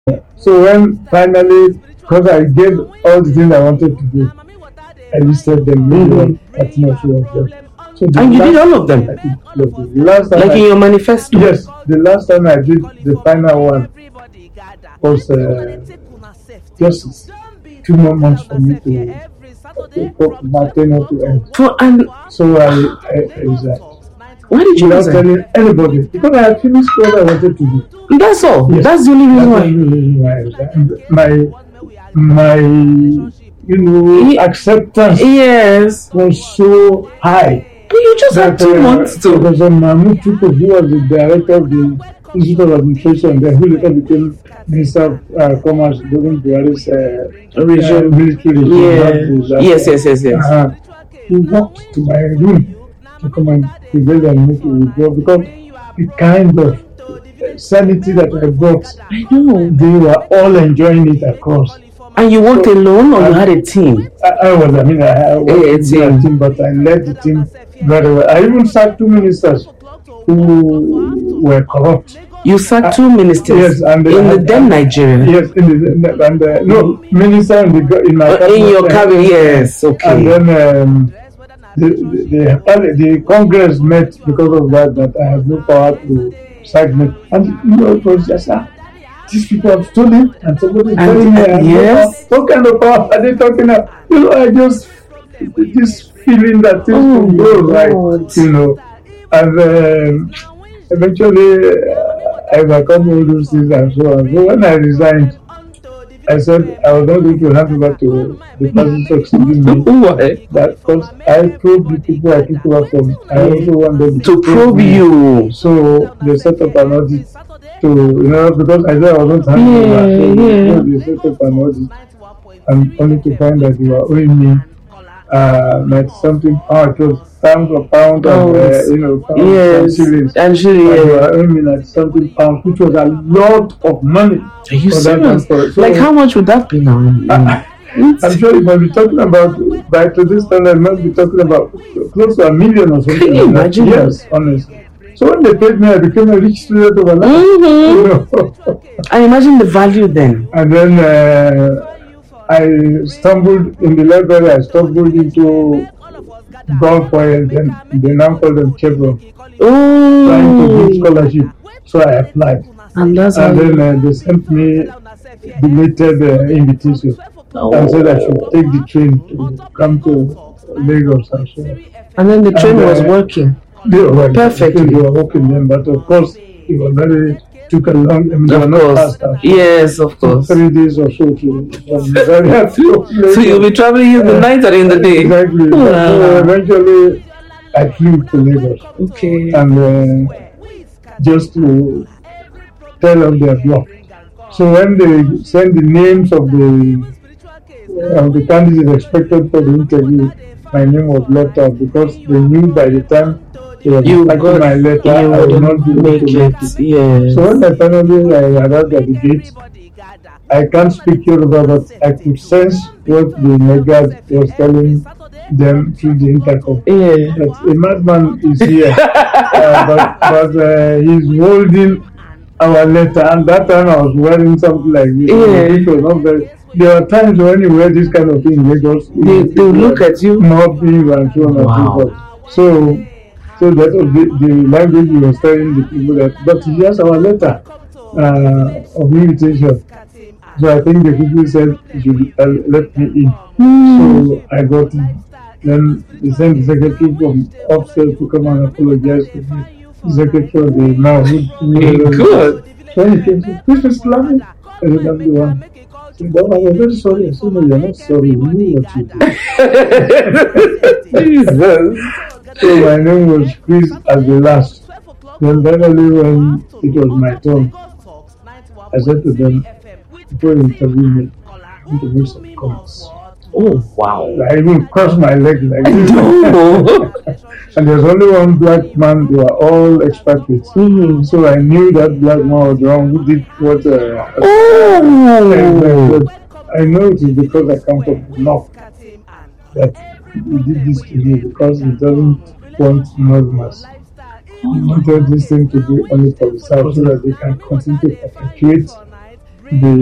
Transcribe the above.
So when finally, because I gave all the things I wanted to do, I listed them, maybe one 13 or so of them. So And you did all of them? I did all of them. The last time Like in your manifesto? Yes, the last time I did the final one was just 2 more months for me to my tenure to end. So I resigned. Why did you Without resign? telling anybody, because I had finished what I wanted to do. That's all. Yes. That's the only reason That's why. the only reason why I resigned. My acceptance Yes. was so high. You just had 2 months to. Professor Mahmoud Tuko, who was the director of the Institute of Administration, then who later became Minister of Commerce during Buhari's military regime. Yes. He walked to my room to come and prevail on me to withdraw because the kind of sanity that I brought, I know. they were all enjoying it across. And you worked alone or you had a team? I was a team, but I led the team very well. I even sacked 2 ministers who were corrupt. You sacked 2 ministers? Yes, and in the then Nigeria? Yes, minister in my cabinet. In your cabinet, yes, okay. And then the Congress met because of that I had no power to sack me. And it was just these people have stolen and somebody is telling me, yes. What kind of power are they talking about? I just, this feeling that things can go right, and eventually I overcome all those things and so on. So when I resigned, I said I was not going to hand over to the person succeeding me. Why? That because I probed the people I took over from. I also want them to probe you. So they set up an audit to, because I said I wasn't handing over. So they set up an audit and only to find that you were owing me 90-something pounds. It was pounds or pounds and pounds and shillings. You were owing me 90-something pounds, which was a lot of money. Are you serious? So, like how much would that be now? I'm sure you might be talking about, by today's standard, I might be talking about close to $1 million or something. Can you imagine? Yes, honestly. So when they paid me, I became a rich student overnight. And imagine the value then. And then I stumbled in the library. I stumbled into Gulf Oil, then they now call them Chevron, trying to give scholarship. So I applied. And then they sent me belated invitation and said I should take the train to come to Lagos and so on. And then the train was working. Perfectly. They were working then, but of course it was took a long time. Yes, of course. 3 days or so So you'll be traveling in the night or in the day? Exactly. So eventually I flew to Lagos. Okay. And just to tell them they are blocked. So when they send the names of the candidates expected for the interview, my name was left out because they knew by the time they were typing my letter, I would not be able to make it. Yes. So when I finally arrived at the gate, I can't speak Yoruba, but I could sense what the Megad was telling them through the intercom. Yeah. That a madman is here, but he's holding our letter. And that time I was wearing something like this. It was not very. There are times when you wear this kind of thing in Lagos, they look at you, not being and so on and so forth. So that was the language we were telling the people that. But he has our letter of invitation. So I think the people said he should let me in. So I got in. Then they sent the secretary from upstairs to come and apologize to me. The secretary of the now. Good. So he came and said, "This is Islamic." I said, "I'm the one." I was very sorry. I said, "No, you're not sorry. You knew what you did." Jesus. So my name was squeezed as the last. Then finally when it was my turn, I said to them, before you interview me, I want to make some comments. Oh, wow. I even crossed my leg like this. And there's only one black man, they were all expatriates. So I knew that black man was the one who did what I know it is because I come from the north that he did this to me, because he doesn't want Northerners. He wanted this thing to be only for the South so that they can continue to perpetuate the